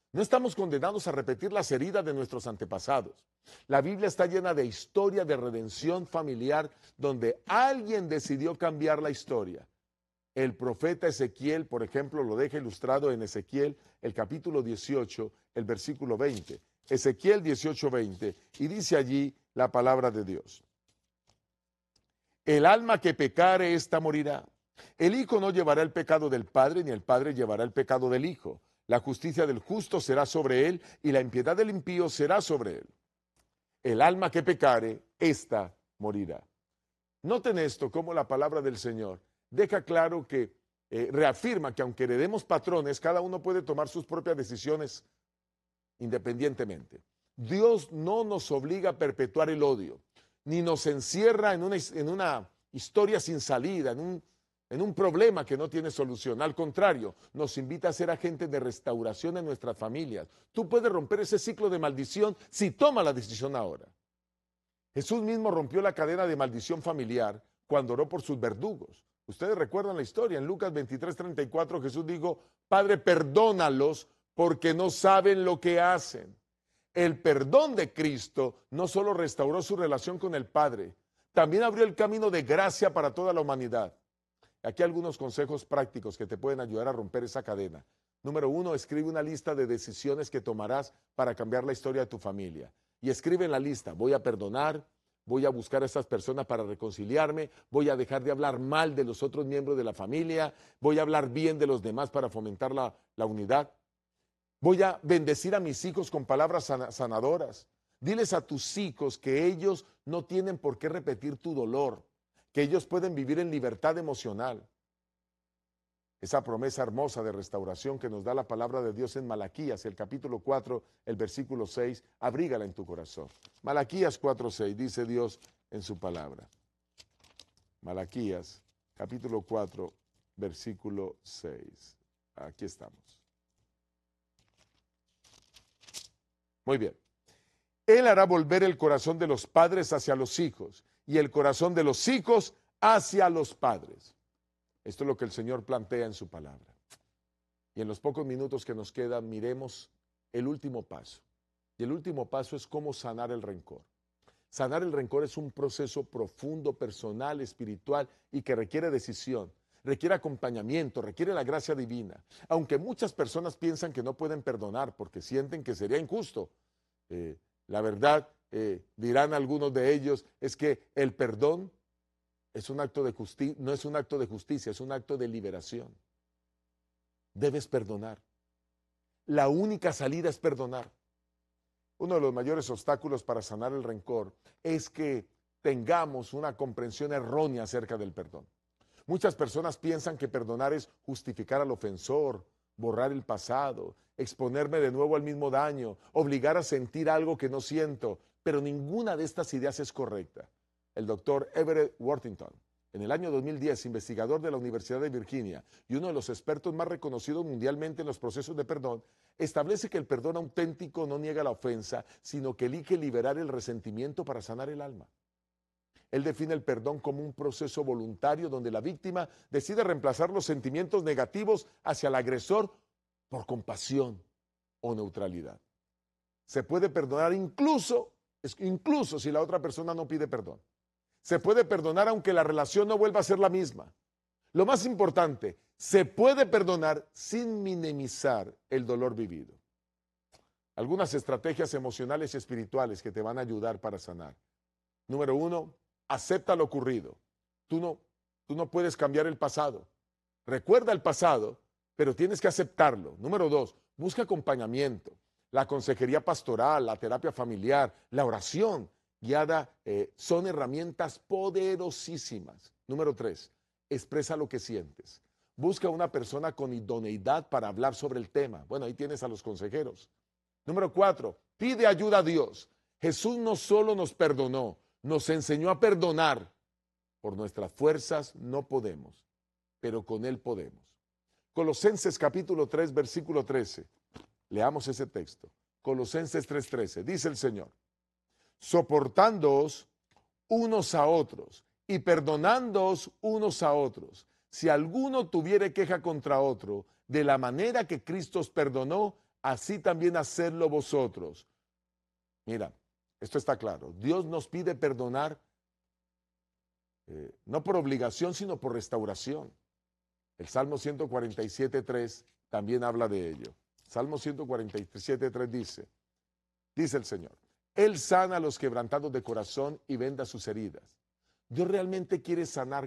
No estamos condenados a repetir las heridas de nuestros antepasados. La Biblia está llena de historia de redención familiar donde alguien decidió cambiar la historia. El profeta Ezequiel, por ejemplo, lo deja ilustrado en Ezequiel, el capítulo 18, el versículo 20. Ezequiel 18, 20. Y dice allí la palabra de Dios. El alma que pecare, ésta morirá. El hijo no llevará el pecado del padre, ni el padre llevará el pecado del hijo. La justicia del justo será sobre él, y la impiedad del impío será sobre él. El alma que pecare, ésta morirá. Noten esto, como la palabra del Señor deja claro que reafirma que aunque heredemos patrones, cada uno puede tomar sus propias decisiones independientemente. Dios no nos obliga a perpetuar el odio, ni nos encierra en una historia sin salida, en un problema que no tiene solución. Al contrario, nos invita a ser agentes de restauración en nuestras familias. Tú puedes romper ese ciclo de maldición si tomas la decisión ahora. Jesús mismo rompió la cadena de maldición familiar cuando oró por sus verdugos. Ustedes recuerdan la historia, en Lucas 23:34 Jesús dijo, Padre, perdónalos porque no saben lo que hacen. El perdón de Cristo no solo restauró su relación con el Padre, también abrió el camino de gracia para toda la humanidad. Aquí algunos consejos prácticos que te pueden ayudar a romper esa cadena. Número 1, escribe una lista de decisiones que tomarás para cambiar la historia de tu familia. Y escribe en la lista, voy a perdonar, voy a buscar a estas personas para reconciliarme, voy a dejar de hablar mal de los otros miembros de la familia, voy a hablar bien de los demás para fomentar la unidad. Voy a bendecir a mis hijos con palabras sanadoras. Diles a tus hijos que ellos no tienen por qué repetir tu dolor, que ellos pueden vivir en libertad emocional. Esa promesa hermosa de restauración que nos da la palabra de Dios en Malaquías, el capítulo 4, el versículo 6, abrígala en tu corazón. Malaquías 4, 6, dice Dios en su palabra. Malaquías, capítulo 4, versículo 6. Aquí estamos. Muy bien. Él hará volver el corazón de los padres hacia los hijos y el corazón de los hijos hacia los padres. Esto es lo que el Señor plantea en su palabra. Y en los pocos minutos que nos quedan, miremos el último paso. Y el último paso es cómo sanar el rencor. Sanar el rencor es un proceso profundo, personal, espiritual y que requiere decisión, requiere acompañamiento, requiere la gracia divina. Aunque muchas personas piensan que no pueden perdonar porque sienten que sería injusto, la verdad, dirán algunos de ellos, es que el perdón es un acto de justicia, no es un acto de justicia, es un acto de liberación. Debes perdonar. La única salida es perdonar. Uno de los mayores obstáculos para sanar el rencor es que tengamos una comprensión errónea acerca del perdón. Muchas personas piensan que perdonar es justificar al ofensor, borrar el pasado, exponerme de nuevo al mismo daño, obligar a sentir algo que no siento, pero ninguna de estas ideas es correcta. El doctor Everett Worthington, en el año 2010, investigador de la Universidad de Virginia y uno de los expertos más reconocidos mundialmente en los procesos de perdón, establece que el perdón auténtico no niega la ofensa, sino que elige liberar el resentimiento para sanar el alma. Él define el perdón como un proceso voluntario donde la víctima decide reemplazar los sentimientos negativos hacia el agresor por compasión o neutralidad. Se puede perdonar incluso si la otra persona no pide perdón. Se puede perdonar aunque la relación no vuelva a ser la misma. Lo más importante, se puede perdonar sin minimizar el dolor vivido. Algunas estrategias emocionales y espirituales que te van a ayudar para sanar. Número 1, acepta lo ocurrido. Tú no puedes cambiar el pasado. Recuerda el pasado, pero tienes que aceptarlo. Número 2, busca acompañamiento. La consejería pastoral, la terapia familiar, la oración guiada son herramientas poderosísimas. Número 3, expresa lo que sientes. Busca una persona con idoneidad para hablar sobre el tema. Bueno, ahí tienes a los consejeros. Número 4, pide ayuda a Dios. Jesús no solo nos perdonó, nos enseñó a perdonar. Por nuestras fuerzas no podemos, pero con Él podemos. Colosenses capítulo 3, versículo 13. Leamos ese texto. Colosenses 3:13. Dice el Señor, soportándoos unos a otros y perdonándoos unos a otros. Si alguno tuviere queja contra otro, de la manera que Cristo os perdonó, así también hacedlo vosotros. Mira, esto está claro. Dios nos pide perdonar, no por obligación, sino por restauración. El Salmo 147.3 también habla de ello. Salmo 147.3 dice el Señor, Él sana a los quebrantados de corazón y venda sus heridas. Dios realmente quiere sanar